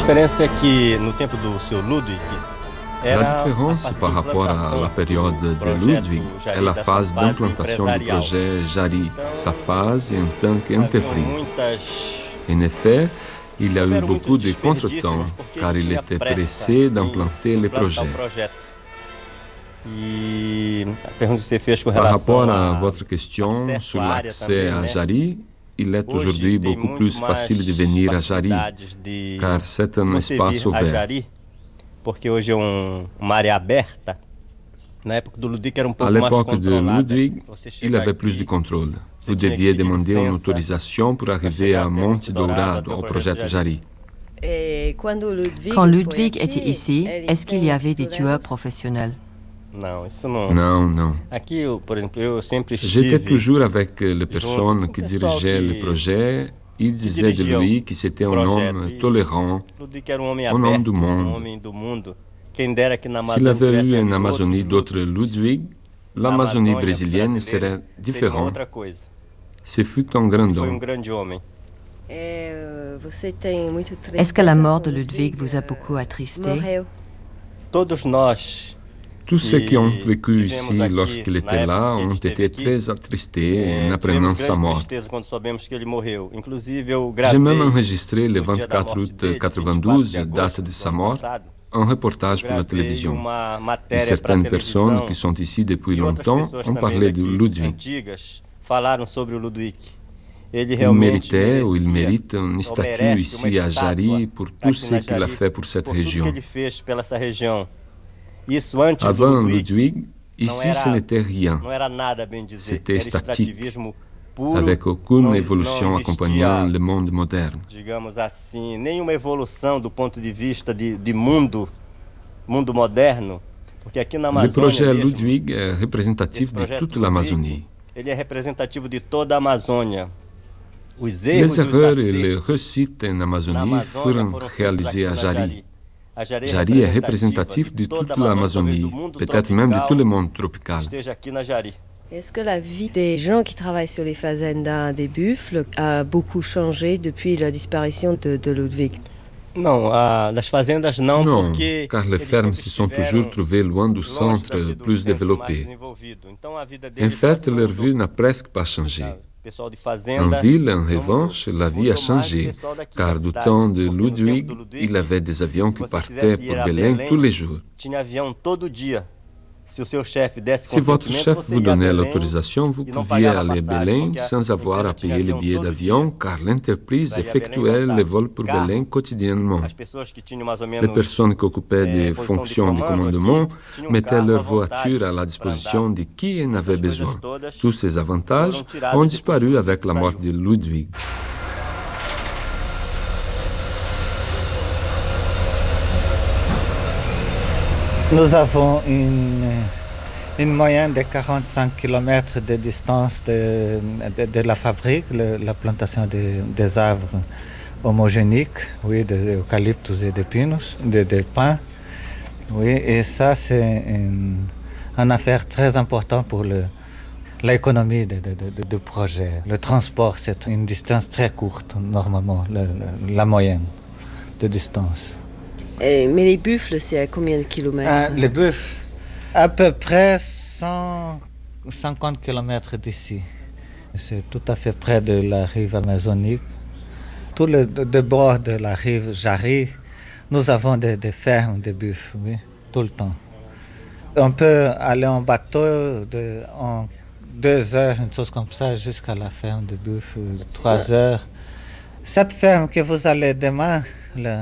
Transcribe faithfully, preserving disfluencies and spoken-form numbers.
diferença é que no tempo do seu Ludwig, La différence par rapport à la période de Ludwig est la phase d'implantation du projet Jari, sa phase en tant qu'entreprise. En effet, il y a eu beaucoup de contretemps car il était pressé d'implanter le projet. Par rapport à votre question sur l'accès à Jari, il est aujourd'hui beaucoup plus facile de venir à Jari, car c'est un espace ouvert. À l'époque de Ludwig, il avait plus de contrôle. Vous deviez demander une autorisation pour arriver à Monte Dourado, au projet Jari. Quand Ludwig était ici, est-ce qu'il y avait des tueurs professionnels? Non, non. J'étais toujours avec les personnes qui dirigeaient le projet. Ils disaient de lui que c'était un homme tolérant, un homme du monde. S'il avait eu en Amazonie d'autres Ludwig, l'Amazonie brésilienne serait différente. Ce fut un grand homme. Est-ce que la mort de Ludwig vous a beaucoup attristé? Tous ceux qui ont vécu ici lorsqu'il était là ont été très attristés en apprenant sa mort. J'ai même enregistré le vingt-quatre août mille neuf cent quatre-vingt-douze, date de sa mort, un reportage pour la télévision. Et certaines personnes qui sont ici depuis longtemps ont parlé de Ludwig. Il méritait ou il mérite une statue ici à Jari pour tout ce qu'il a fait pour cette région. Avant Ludwig, ici ce n'était rien. C'était statique, avec aucune évolution accompagnant le monde moderne. Le projet Ludwig est représentatif de toute l'Amazonie. Les erreurs et les réussites en Amazonie furent réalisées à Jari. Jari est représentatif de toute l'Amazonie, peut-être même de tout le monde tropical. Est-ce que la vie des gens qui travaillent sur les fazendas des buffles a beaucoup changé depuis la disparition de, de Ludwig? Non, car les fermes se sont toujours trouvées loin du centre plus développé. En fait, leur vie n'a presque pas changé. En ville, en revanche, la vie a changé, car du temps de Ludwig, il avait des avions qui partaient pour Belém tous les jours. Si votre chef vous donnait l'autorisation, vous pouviez aller à Belém sans avoir à payer les billets d'avion, car l'entreprise effectuait les vols pour Belém quotidiennement. Les personnes qui occupaient des fonctions de commandement mettaient leur voiture à la disposition de qui en avait besoin. Tous ces avantages ont disparu avec la mort de Ludwig. Nous avons une, une moyenne de quarante-cinq kilomètres de distance de, de, de la fabrique, le, la plantation de, des arbres homogéniques, oui, d'eucalyptus et de pinus, de, de pins. Oui, et ça, c'est une, une affaire très importante pour le, l'économie du de, de, de projet. Le transport, c'est une distance très courte, normalement, le, le, la moyenne de distance. Et, mais les buffles, c'est à combien de kilomètres? Ah, les buffles, à peu près cent cinquante kilomètres d'ici. C'est tout à fait près de la rive amazonique. Tout le de bord de la rive Jari, nous avons des, des fermes de buffles, oui, tout le temps. On peut aller en bateau de, en deux heures, une chose comme ça, jusqu'à la ferme de buffles, trois heures. Cette ferme que vous allez demain, le,